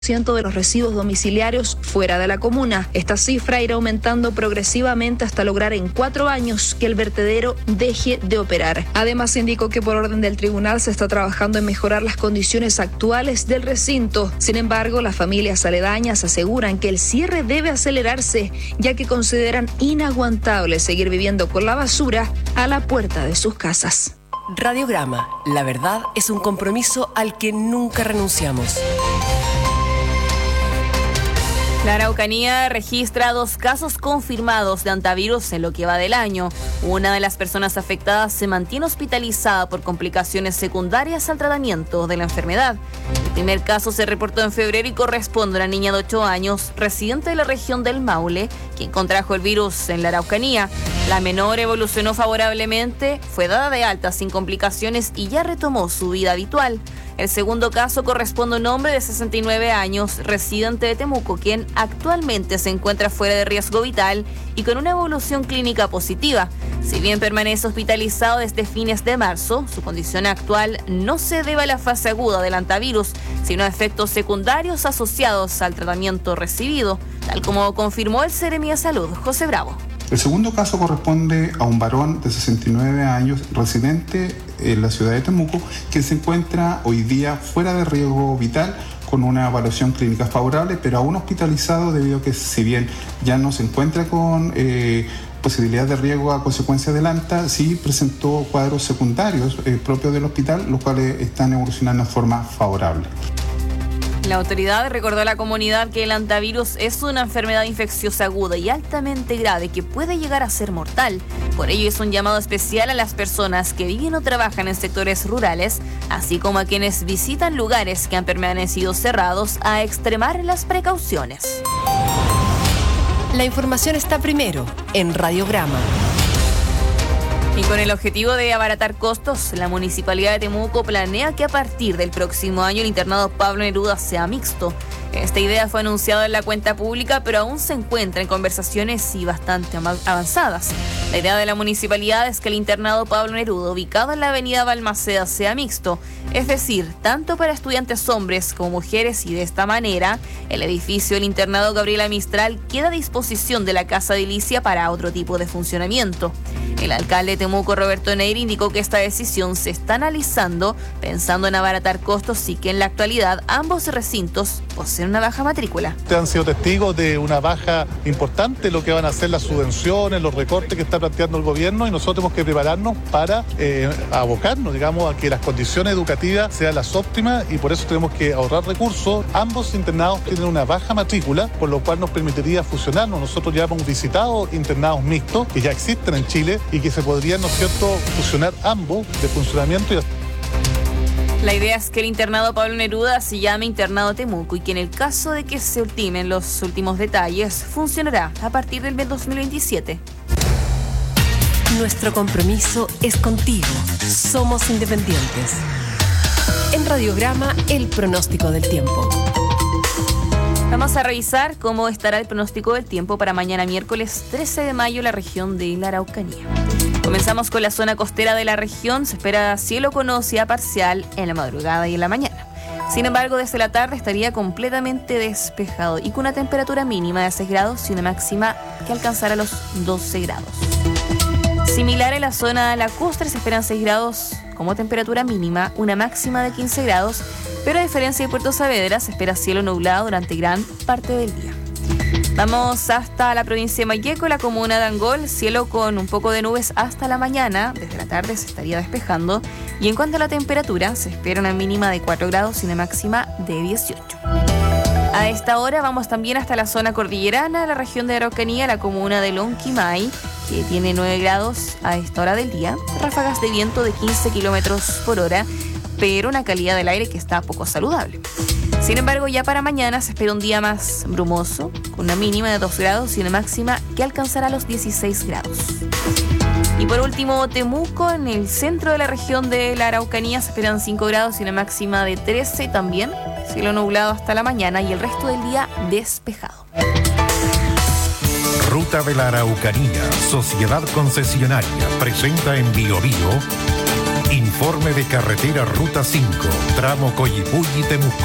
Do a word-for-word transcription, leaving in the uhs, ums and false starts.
de los residuos domiciliarios fuera de la comuna. Esta cifra irá aumentando progresivamente hasta lograr en cuatro años que el vertedero deje de operar. Además, indicó que por orden del tribunal se está trabajando en mejorar las condiciones actuales del recinto. Sin embargo, las familias aledañas aseguran que el cierre debe acelerarse, ya que consideran inaguantable seguir viviendo con la basura a la puerta de sus casas. Radiograma, la verdad es un compromiso al que nunca renunciamos. La Araucanía registra dos casos confirmados de hantavirus en lo que va del año. Una de las personas afectadas se mantiene hospitalizada por complicaciones secundarias al tratamiento de la enfermedad. El primer caso se reportó en febrero y corresponde a una niña de ocho años, residente de la región del Maule, quien contrajo el virus en la Araucanía. La menor evolucionó favorablemente, fue dada de alta sin complicaciones y ya retomó su vida habitual. El segundo caso corresponde a un hombre de sesenta y nueve años, residente de Temuco, quien actualmente se encuentra fuera de riesgo vital y con una evolución clínica positiva. Si bien permanece hospitalizado desde fines de marzo, su condición actual no se debe a la fase aguda del hantavirus, sino a efectos secundarios asociados al tratamiento recibido, tal como confirmó el Seremi de Salud, José Bravo. El segundo caso corresponde a un varón de sesenta y nueve años, residente en la ciudad de Temuco, que se encuentra hoy día fuera de riesgo vital con una evaluación clínica favorable, pero aún hospitalizado debido a que, si bien ya no se encuentra con eh, posibilidad de riesgo a consecuencia del ANTA, sí presentó cuadros secundarios eh, propios del hospital, los cuales están evolucionando en forma favorable. La autoridad recordó a la comunidad que el hantavirus es una enfermedad infecciosa aguda y altamente grave que puede llegar a ser mortal. Por ello, es un llamado especial a las personas que viven o trabajan en sectores rurales, así como a quienes visitan lugares que han permanecido cerrados, a extremar las precauciones. La información está primero en Radiograma. Y con el objetivo de abaratar costos, la Municipalidad de Temuco planea que a partir del próximo año el internado Pablo Neruda sea mixto. Esta idea fue anunciada en la cuenta pública, pero aún se encuentra en conversaciones y bastante avanzadas. La idea de la municipalidad es que el internado Pablo Neruda, ubicado en la avenida Balmaceda, sea mixto, es decir, tanto para estudiantes hombres como mujeres, y de esta manera, el edificio del internado Gabriela Mistral queda a disposición de la Casa Edilicia para otro tipo de funcionamiento. El alcalde de Temuco, Roberto Neira, indicó que esta decisión se está analizando pensando en abaratar costos y que en la actualidad ambos recintos poseen una baja matrícula. Ustedes han sido testigos de una baja importante, lo que van a ser las subvenciones, los recortes que está planteando el gobierno, y nosotros tenemos que prepararnos para eh, abocarnos, digamos, a que las condiciones educativas sean las óptimas, y por eso tenemos que ahorrar recursos. Ambos internados tienen una baja matrícula, por lo cual nos permitiría fusionarnos. Nosotros ya hemos visitado internados mixtos que ya existen en Chile y que se podrían, ¿no es cierto?, fusionar ambos de funcionamiento. Y la idea es que el internado Pablo Neruda se llame Internado Temuco y que en el caso de que se ultimen los últimos detalles, funcionará a partir del dos mil veintisiete. Nuestro compromiso es contigo. Somos independientes. En Radiograma, el pronóstico del tiempo. Vamos a revisar cómo estará el pronóstico del tiempo para mañana miércoles trece de mayo en la región de la Araucanía. Comenzamos con la zona costera de la región. Se espera cielo con nubosidad parcial en la madrugada y en la mañana. Sin embargo, desde la tarde estaría completamente despejado y con una temperatura mínima de seis grados y una máxima que alcanzará los doce grados. Similar en la zona lacustre, se esperan seis grados como temperatura mínima, una máxima de quince grados, pero a diferencia de Puerto Saavedra, se espera cielo nublado durante gran parte del día. Vamos hasta la provincia de Mayeco, la comuna de Angol, cielo con un poco de nubes hasta la mañana, desde la tarde se estaría despejando, y en cuanto a la temperatura, se espera una mínima de cuatro grados y una máxima de dieciocho. A esta hora vamos también hasta la zona cordillerana, la región de Araucanía, la comuna de Lonquimay, que tiene nueve grados a esta hora del día, ráfagas de viento de quince kilómetros por hora, pero una calidad del aire que está poco saludable. Sin embargo, ya para mañana se espera un día más brumoso, con una mínima de dos grados y una máxima que alcanzará los dieciséis grados. Y por último, Temuco, en el centro de la región de la Araucanía, se esperan cinco grados y una máxima de trece también, cielo nublado hasta la mañana y el resto del día despejado. Ruta de la Araucanía, Sociedad Concesionaria, presenta en Bio Bio informe de carretera Ruta cinco, tramo Coyipulli-Temuco.